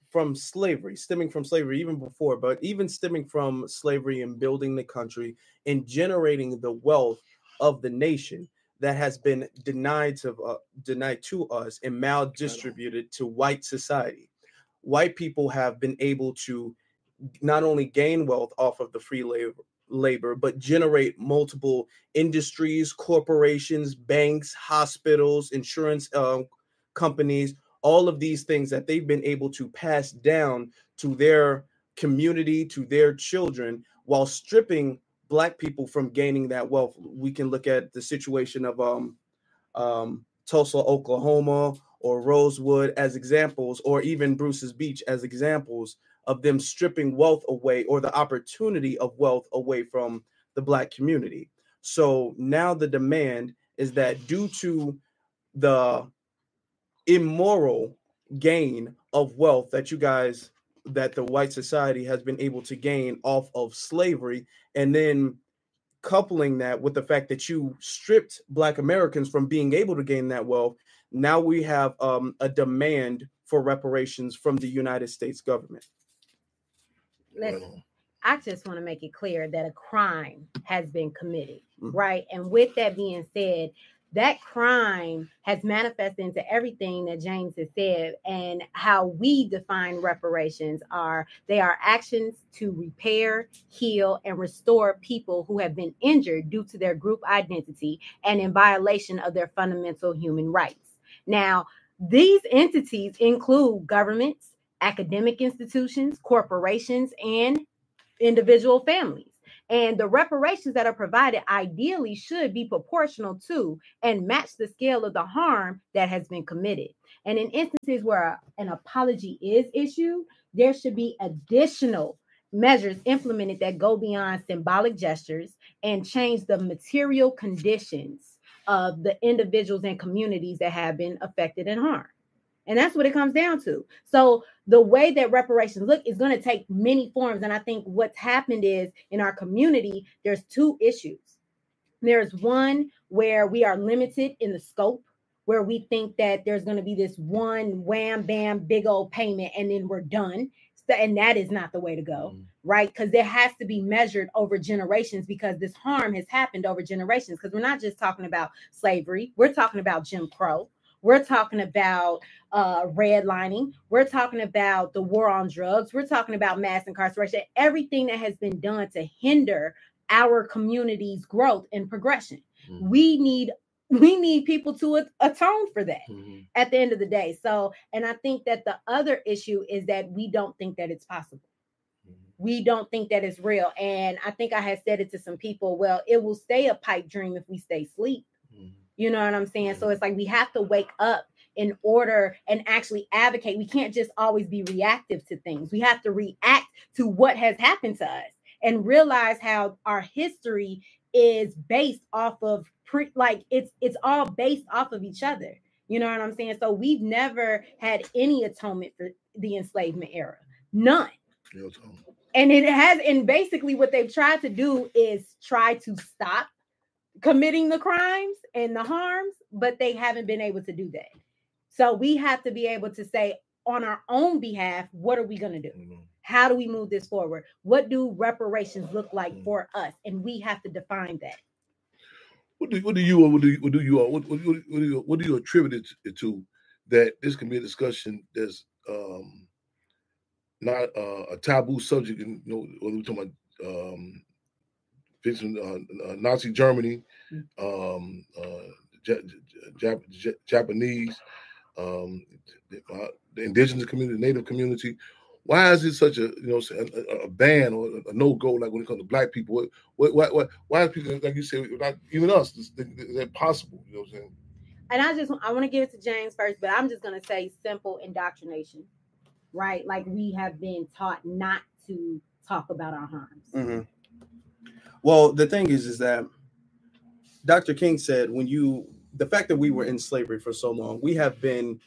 from slavery, stemming from slavery even before, but even stemming from slavery and building the country and generating the wealth of the nation that has been denied to uh, denied to us and maldistributed to white society. White people have been able to not only gain wealth off of the free labor, labor but generate multiple industries, corporations, banks, hospitals, insurance um, companies, all of these things that they've been able to pass down to their community, to their children, while stripping Black people from gaining that wealth. We can look at the situation of um, um, Tulsa, Oklahoma, or Rosewood as examples, or even Bruce's Beach as examples of them stripping wealth away, or the opportunity of wealth away from the Black community. So now the demand is that due to the immoral gain of wealth that you guys, that the white society has been able to gain off of slavery, and then coupling that with the fact that you stripped Black Americans from being able to gain that wealth, now we have um, a demand for reparations from the United States government. Listen, I just want to make it clear that a crime has been committed, Mhm. right? And with that being said, that crime has manifested into everything that James has said, and how we define reparations are they are actions to repair, heal, and restore people who have been injured due to their group identity and in violation of their fundamental human rights. Now, these entities include governments, academic institutions, corporations, and individual families. And the reparations that are provided ideally should be proportional to and match the scale of the harm that has been committed. And in instances where an apology is issued, there should be additional measures implemented that go beyond symbolic gestures and change the material conditions of the individuals and communities that have been affected and harmed. And that's what it comes down to. So the way that reparations look is going to take many forms. And I think what's happened is in our community, there's two issues. There's one where we are limited in the scope, where we think that there's going to be this one wham, bam, big old payment, and then we're done. So, and that is not the way to go, mm. right? Because there has to be measured over generations, because this harm has happened over generations. Because we're not just talking about slavery. We're talking about Jim Crow. We're talking about uh, redlining. We're talking about the war on drugs. We're talking about mass incarceration, everything that has been done to hinder our community's growth and progression. Mm-hmm. We need we need people to atone for that mm-hmm. at the end of the day. So, and I think that the other issue is that we don't think that it's possible. Mm-hmm. We don't think that it's real. And I think I had said it to some people, well, it will stay a pipe dream if we stay asleep. Mm-hmm. You know what I'm saying? So it's like we have to wake up in order and actually advocate. We can't just always be reactive to things. We have to react to what has happened to us and realize how our history is based off of pre, like it's it's all based off of each other. You know what I'm saying? So we've never had any atonement for the enslavement era. None. No atonement. And it has, and basically what they've tried to do is try to stop committing the crimes and the harms, but they haven't been able to do that. So we have to be able to say on our own behalf, what are we going to do? Mm-hmm. How do we move this forward? What do reparations look like mm-hmm. for us? And we have to define that. What do, what do you what do you what do you what, what, what, do you what do you attribute it to that this can be a discussion that's um, not uh, a taboo subject? In, you know, when we're talking about um, fixing uh, uh, Nazi Germany, um, uh, Jap- Jap- Jap- Japanese, um, the, uh, the indigenous community, the native community. Why is it such a you know a, a ban or a no go like when it comes to Black people? What, what, what, what why is people like you say, not even us? Is that possible? You know what I'm saying? And I just I want to give it to James first, but I'm just going to say simple indoctrination, right? Like we have been taught not to talk about our harms. Mm-hmm. Well, the thing is, is that Doctor King said when you, the fact that we were in slavery for so long, we have been,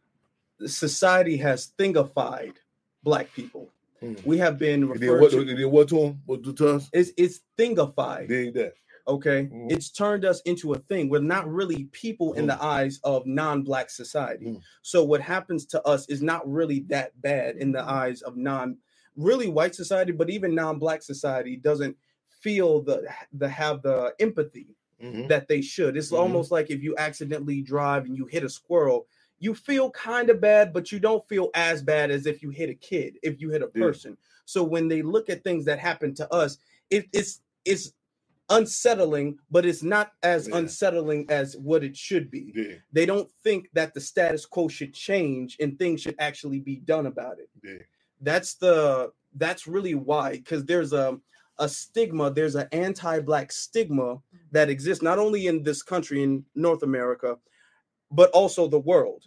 society has thingified Black people. Mm. We have been referred what, to. Did what to them? What to us? It's, it's thingified. Did that. Okay, Mhm. it's turned us into a thing. We're not really people in Mhm. the eyes of non-black society. Mhm. So what happens to us is not really that bad in the eyes of non really white society, but even non-black society doesn't feel the the have the empathy Mhm. that they should. It's Mhm. almost like if you accidentally drive and you hit a squirrel, you feel kind of bad, but you don't feel as bad as if you hit a kid, if you hit a Yeah. person. So when they look at things that happen to us, it, it's it's unsettling, but it's not as Yeah. unsettling as what it should be. Yeah. They don't think that the status quo should change and things should actually be done about it. Yeah. That's the that's really why, because there's a a stigma, there's an anti-black stigma that exists not only in this country, in North America, but also the world.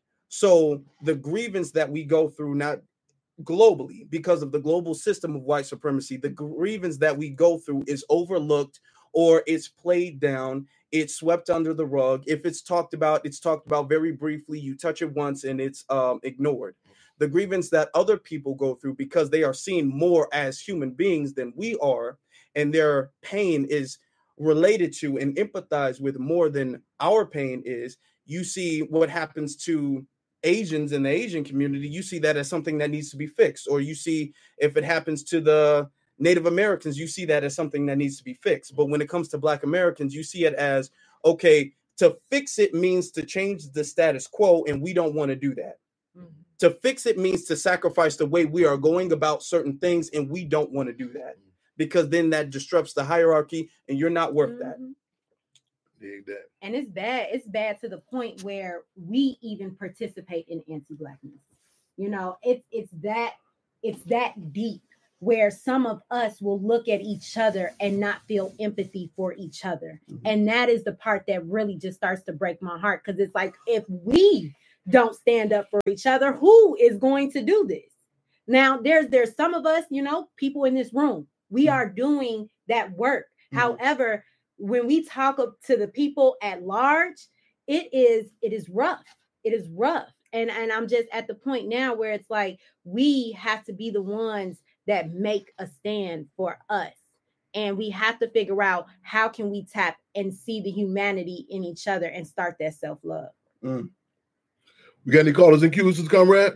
So the grievance that we go through, not globally, because of the global system of white supremacy, the grievance that we go through is overlooked or it's played down, it's swept under the rug. If it's talked about, it's talked about very briefly. You touch it once and it's um, ignored. The grievance that other people go through, because they are seen more as human beings than we are, and their pain is related to and empathized with more than our pain is. You see what happens to Asians in the Asian community, you see that as something that needs to be fixed. Or you see if it happens to the Native Americans, you see that as something that needs to be fixed. But when it comes to Black Americans, you see it as, okay, to fix it means to change the status quo, and we don't want to do that. Mm-hmm. To fix it means to sacrifice the way we are going about certain things, and we don't want to do that, because then that disrupts the hierarchy, and you're not worth mm-hmm. that. That. And it's bad. It's bad to the point where we even participate in anti-blackness. You know, it's it's that it's that deep where some of us will look at each other and not feel empathy for each other. Mm-hmm. And that is the part that really just starts to break my heart, because it's like, if we don't stand up for each other, who is going to do this? Now, there's there's some of us, you know, people in this room, we mm-hmm. are doing that work. Mm-hmm. However, when we talk to the people at large, it is it is rough. It is rough. And, and I'm just at the point now where it's like, we have to be the ones that make a stand for us. And we have to figure out, how can we tap and see the humanity in each other and start that self-love. Mm. We got any callers and cues, comrade?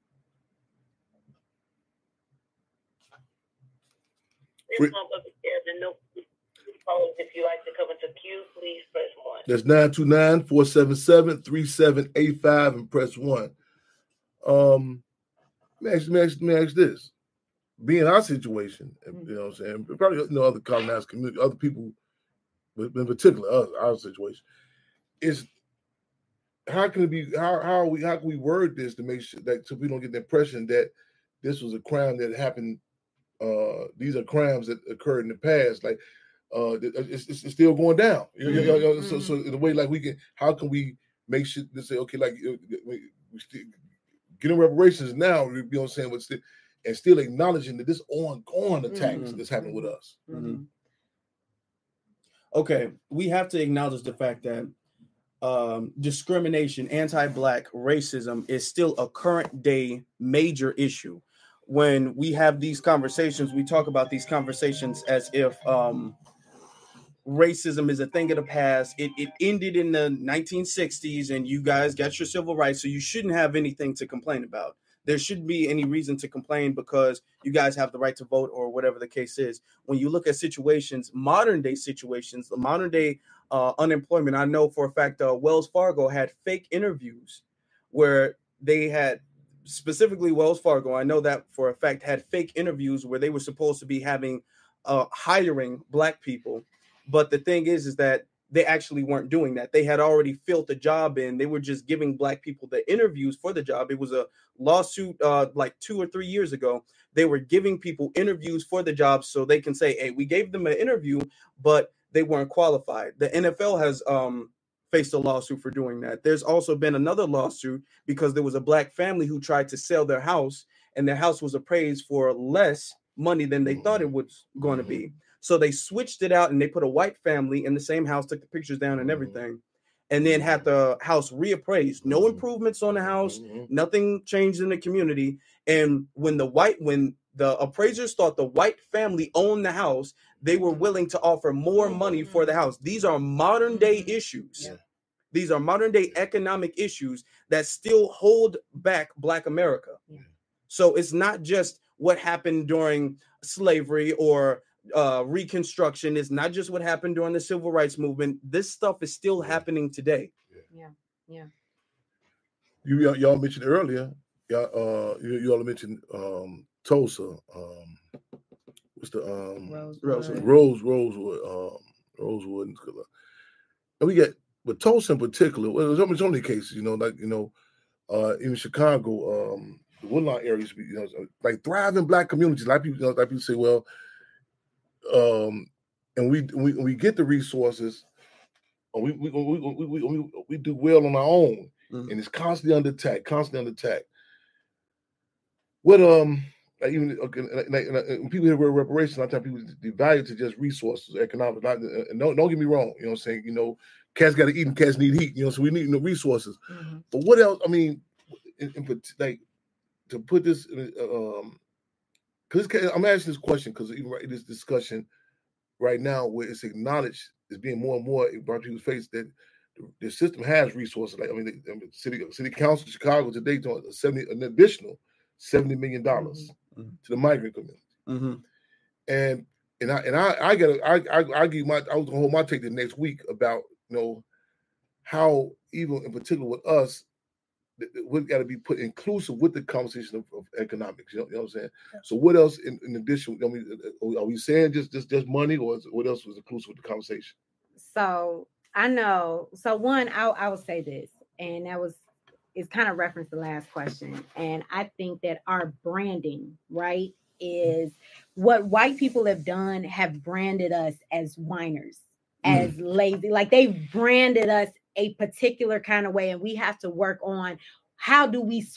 Free- If you like to come into queue, please press one. That's nine two nine, four seven seven, three seven eight five and press one. Um, let me ask, let me ask, let me ask this. Be in our situation, you know what I'm saying? Probably, you know, other colonized community, other people, but in particular, us, our situation, is how can it be, how, how are we, how can we word this to make sure that, so we don't get the impression that this was a crime that happened, uh, these are crimes that occurred in the past, like, Uh, it's, it's still going down. Mm-hmm. So, so in a way, like we can, how can we make sure to say, okay, like we still getting reparations now, you know what I'm saying, but still, and still acknowledging that this ongoing attacks mm-hmm. that's happening with us. Mm-hmm. Okay, we have to acknowledge the fact that um, discrimination, anti-Black racism is still a current day major issue. When we have these conversations, we talk about these conversations as if um, racism is a thing of the past. It, it ended in the nineteen sixties and you guys got your civil rights, so you shouldn't have anything to complain about. There shouldn't be any reason to complain because you guys have the right to vote or whatever the case is. When you look at situations, modern day situations, the modern day uh, unemployment, I know for a fact uh, Wells Fargo had fake interviews where they had, specifically Wells Fargo, I know that for a fact, had fake interviews where they were supposed to be having uh, hiring Black people. But the thing is, is that they actually weren't doing that. They had already filled the job in. They were just giving Black people the interviews for the job. It was a lawsuit uh, like two or three years ago. They were giving people interviews for the job so they can say, hey, we gave them an interview, but they weren't qualified. The N F L has um, faced a lawsuit for doing that. There's also been another lawsuit because there was a Black family who tried to sell their house and their house was appraised for less money than they thought it was going to be. So they switched it out and they put a white family in the same house, took the pictures down and everything, and then had the house reappraised. No improvements on the house, nothing changed in the community. And when the white, when the appraisers thought the white family owned the house, they were willing to offer more money for the house. These are modern day issues. Yeah. These are modern day economic issues that still hold back Black America. Yeah. So it's not just what happened during slavery or uh, Reconstruction. It's not just what happened during the Civil Rights Movement. This stuff is still happening today. Yeah, yeah. You y'all, y'all mentioned earlier. Y'all, uh, you, you all mentioned um, Tulsa. Um, what's the um, Rosewood. Rosewood. Rose Rosewood, um, Rosewood, and and we get, but Tulsa in particular. Well, there's so many cases, you know, like you know, uh, in Chicago, um, the Woodlawn areas, you know, like thriving Black communities. A lot of people, you know, like people say, well, um, and we we we get the resources, or we we we we we, we, we do well on our own, Mhm. and it's constantly under attack, constantly under attack. What um. Like even okay, like, like, when people hear the word reparations, a lot of times people devalue to just resources, economic. Not, and don't, don't get me wrong, you know what I'm saying? You know, cats got to eat and cats need heat, you know, so we need you know, resources. Mm-hmm. But what else? I mean, in, in, like to put this, in, um, because I'm asking this question because even right in this discussion right now, where it's acknowledged, is being more and more brought to people's face that the, the system has resources. Like I mean, the, the city city council of Chicago today doing seventy an additional seventy million dollars. Mm-hmm. To the migrant community, Mm-hmm. and and I and I I got I I I give my I was gonna hold my take the next week about you know how even in particular with us we've got to be put inclusive with the conversation of, of economics. You know, you know what I'm saying? Yeah. So what else in, in addition? I mean, are we saying just just just money, or is, what else was inclusive with the conversation? So I know. So one, I I will say this, and that was. It's kind of reference the last question. And I think that our branding, right, is what white people have done, have branded us as whiners, mm. as lazy. Like they've branded us a particular kind of way. And we have to work on how do we